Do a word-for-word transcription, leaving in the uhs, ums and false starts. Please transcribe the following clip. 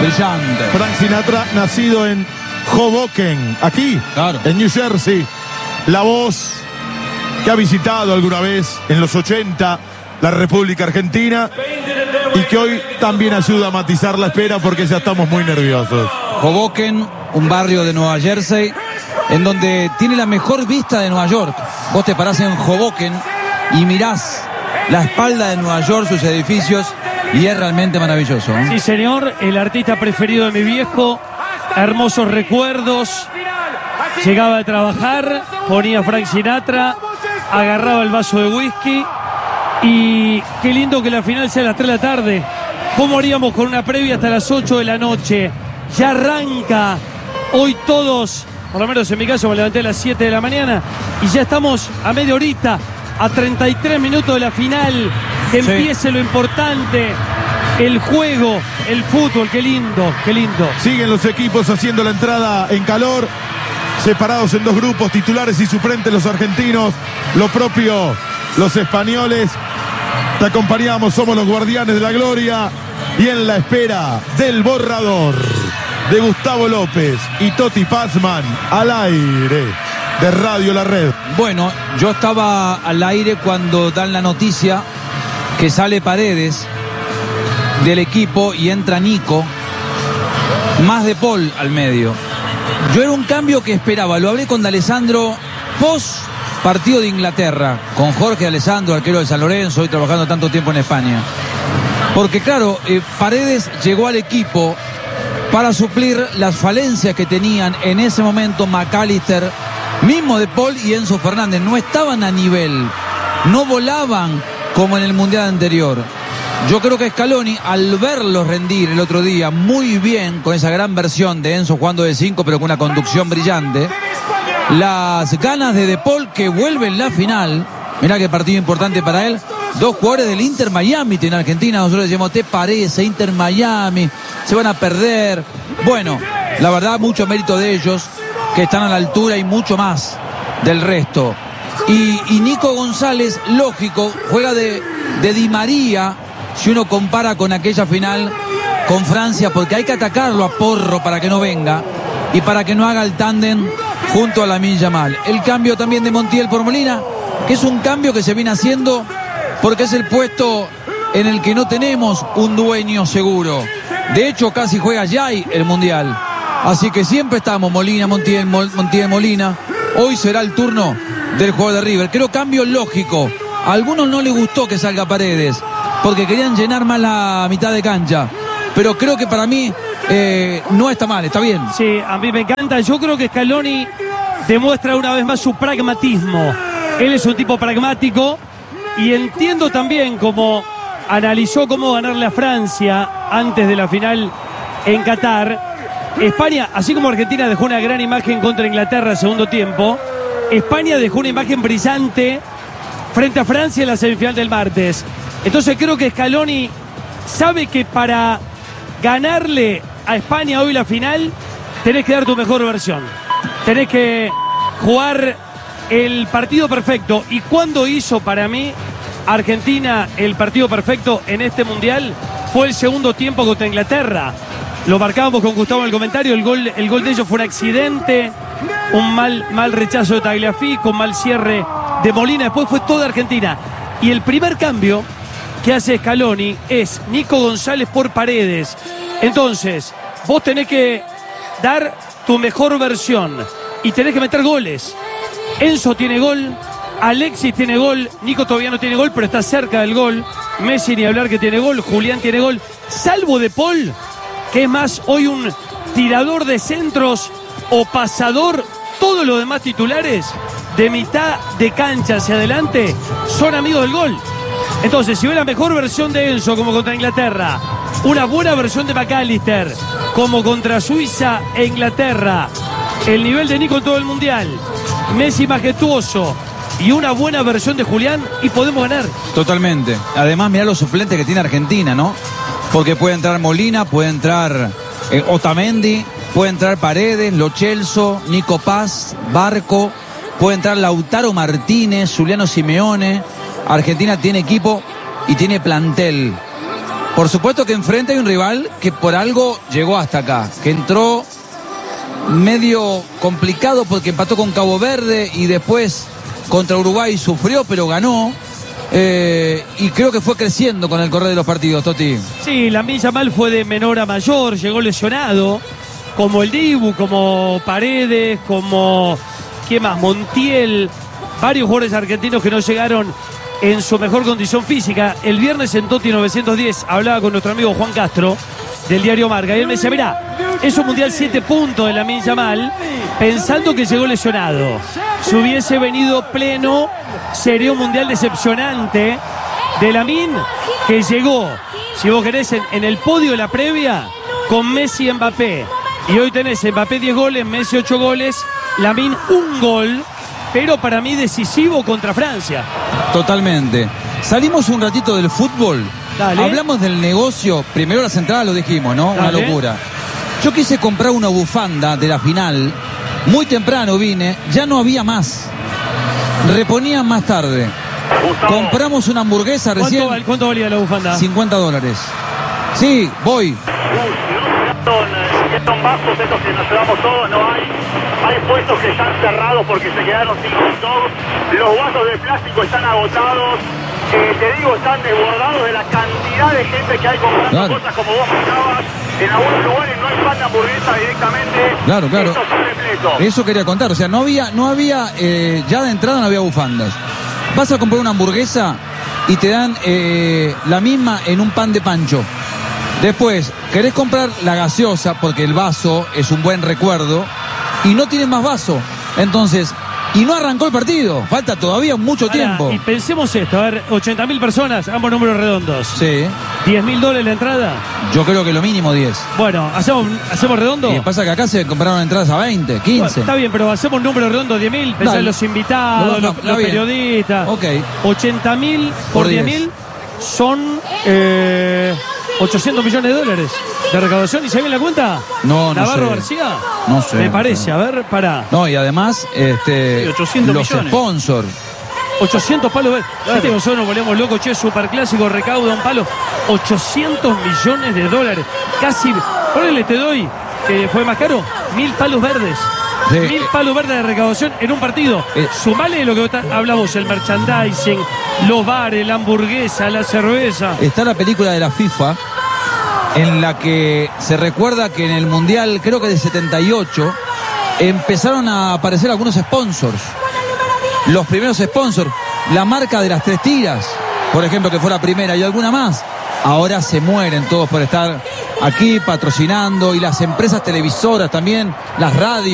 brillante. Frank Sinatra, nacido en Hoboken, aquí, claro, en New Jersey. La voz que ha visitado alguna vez en los ochenta la República Argentina y que hoy también ayuda a matizar la espera porque ya estamos muy nerviosos. Hoboken, un barrio de Nueva Jersey en donde tiene la mejor vista de Nueva York. Vos te parás en Hoboken y mirás la espalda de Nueva York, sus edificios, y es realmente maravilloso, ¿eh? Sí, señor, el artista preferido de mi viejo, hermosos recuerdos. Llegaba a trabajar, ponía Frank Sinatra, agarraba el vaso de whisky y qué lindo que la final sea a las tres de la tarde. ¿Cómo haríamos con una previa hasta las ocho de la noche? Ya arranca. Hoy todos, por lo menos en mi caso me levanté a las siete de la mañana y ya estamos a media horita, a treinta y tres minutos de la final. Que sí. Empiece lo importante, el juego, el fútbol. Qué lindo, qué lindo. Siguen los equipos haciendo la entrada en calor, separados en dos grupos, titulares y suplentes los argentinos, lo propio los españoles. Te acompañamos, somos los guardianes de la gloria y en la espera del borrador de Gustavo López y Toti Pazman al aire de Radio La Red. Bueno, yo estaba al aire cuando dan la noticia que sale Paredes del equipo y entra Nico, más de Paul al medio. Yo era un cambio que esperaba, lo hablé con D'Alessandro post partido de Inglaterra, con Jorge D'Alessandro, arquero de San Lorenzo, hoy trabajando tanto tiempo en España. Porque claro, eh, Paredes llegó al equipo para suplir las falencias que tenían en ese momento McAllister, mismo de Paul y Enzo Fernández. No estaban a nivel, no volaban como en el Mundial anterior. Yo creo que Scaloni, al verlos rendir el otro día muy bien, con esa gran versión de Enzo jugando de cinco, pero con una conducción brillante, las ganas de De Paul que vuelve en la final, mirá qué partido importante para él, dos jugadores del Inter Miami en Argentina, nosotros decíamos, ¿te parece? Inter Miami, se van a perder. Bueno, la verdad, mucho mérito de ellos, que están a la altura y mucho más del resto. Y, y Nico González, lógico, juega de, de Di María, si uno compara con aquella final con Francia, porque hay que atacarlo a Porro para que no venga y para que no haga el tándem junto a Lamine Yamal. El cambio también de Montiel por Molina, que es un cambio que se viene haciendo porque es el puesto en el que no tenemos un dueño seguro. De hecho, casi juega Jay el Mundial. Así que siempre estamos Molina, Montiel, Montiel, Molina. Hoy será el turno del jugador de River. Creo cambio lógico. A algunos no les gustó que salga Paredes, porque querían llenar más la mitad de cancha. Pero creo que para mí eh, no está mal, está bien. Sí, a mí me encanta. Yo creo que Scaloni demuestra una vez más su pragmatismo. Él es un tipo pragmático y entiendo también cómo analizó cómo ganarle a Francia antes de la final en Qatar. España, así como Argentina dejó una gran imagen contra Inglaterra en segundo tiempo, España dejó una imagen brillante frente a Francia en la semifinal del martes. Entonces creo que Scaloni sabe que para ganarle a España hoy la final tenés que dar tu mejor versión, tenés que jugar el partido perfecto. Y cuando hizo para mí Argentina el partido perfecto en este mundial fue el segundo tiempo contra Inglaterra. Lo marcábamos con Gustavo en el comentario, el gol, el gol de ellos fue un accidente, un mal, mal rechazo de Tagliafico, un mal cierre de Molina, después fue toda Argentina. Y el primer cambio que hace Scaloni es Nico González por Paredes. Entonces, vos tenés que dar tu mejor versión y tenés que meter goles. Enzo tiene gol, Alexis tiene gol, Nico todavía no tiene gol, pero está cerca del gol. Messi ni hablar que tiene gol, Julián tiene gol, salvo De Paul, que es más hoy un tirador de centros o pasador. Todos los demás titulares de mitad de cancha hacia adelante son amigos del gol. Entonces, si ve la mejor versión de Enzo como contra Inglaterra, una buena versión de McAllister como contra Suiza e Inglaterra, el nivel de Nico en todo el mundial, Messi majestuoso y una buena versión de Julián, y podemos ganar. Totalmente. Además, mirá los suplentes que tiene Argentina, ¿no? Porque puede entrar Molina, puede entrar eh, Otamendi, puede entrar Paredes, Lo Celso, Nico Paz, Barco, puede entrar Lautaro Martínez, Juliano Simeone. Argentina tiene equipo y tiene plantel. Por supuesto que enfrente hay un rival que por algo llegó hasta acá, que entró medio complicado porque empató con Cabo Verde y después contra Uruguay sufrió, pero ganó. Eh, y creo que fue creciendo con el correr de los partidos, Toti. Sí, Lamine Yamal fue de menor a mayor, llegó lesionado, como el Dibu, como Paredes, como, ¿qué más? Montiel, varios jugadores argentinos que no llegaron en su mejor condición física. El viernes en Toti novecientos diez hablaba con nuestro amigo Juan Castro del diario Marca y él me decía, mira, es un mundial siete puntos de Lamine Yamal, pensando que llegó lesionado. Si hubiese venido pleno, sería un mundial decepcionante de Lamine, que llegó, si vos querés, en, en el podio de la previa con Messi y Mbappé. Y hoy tenés Mbappé diez goles, Messi ocho goles, Lamine un gol, pero para mí decisivo contra Francia. Totalmente. Salimos un ratito del fútbol. Dale. Hablamos del negocio. Primero las entradas lo dijimos, ¿no? Dale. Una locura. Yo quise comprar una bufanda de la final. Muy temprano vine. Ya no había más. Reponían más tarde. Compramos una hamburguesa recién. ¿Cuánto, val- cuánto valía la bufanda? cincuenta dólares. Sí, voy. Son vasos estos que nos llevamos todos, no hay. Hay puestos que están cerrados porque se quedaron sin stock. Los vasos de plástico están agotados. Eh, te digo, están desbordados de la cantidad de gente que hay comprando Claro. cosas como vos marcabas. En algunos lugares no hay pan de hamburguesa directamente. Claro, claro. Esto está repleto. Eso quería contar. O sea, no había, no había, eh, ya de entrada no había bufandas. Vas a comprar una hamburguesa y te dan eh, la misma en un pan de pancho. Después, querés comprar la gaseosa porque el vaso es un buen recuerdo y no tienen más vaso. Entonces, y no arrancó el partido. Falta todavía mucho Pará, tiempo. y pensemos esto, a ver, ochenta mil personas, ambos números redondos. Sí, diez mil dólares la entrada. yo creo que lo mínimo diez. Bueno, ¿hacemos, hacemos redondo? Y pasa que acá se compraron entradas a veinte, Bueno, quince. está bien, pero hacemos un número redondo, diez mil, pensá Dale. en los invitados, No, no, los, está los bien. periodistas. Ok. ochenta mil por Por diez diez. mil son eh, ochocientos millones de dólares de recaudación. ¿Y se bien la cuenta? No, no Navarro sé. García. No sé, Me no parece, sé. a ver, pará. No, y además, este, Sí, ochocientos los millones. sponsors. ochocientos palos. Viste que nosotros nos volvemos locos, che, superclásico, recauda un palo. ochocientos millones de dólares. Casi, ponele, te doy, que fue más caro, mil palos verdes. Sí. Mil palos verdes de recaudación en un partido. Eh. Sumale lo que ta- hablamos, el merchandising, los bares, la hamburguesa, la cerveza. Está la película de la FIFA en la que se recuerda que en el Mundial, creo que de setenta y ocho, empezaron a aparecer algunos sponsors. Los primeros sponsors, la marca de las tres tiras, por ejemplo, que fue la primera, y alguna más. Ahora se mueren todos por estar aquí patrocinando, y las empresas televisoras también, las radios.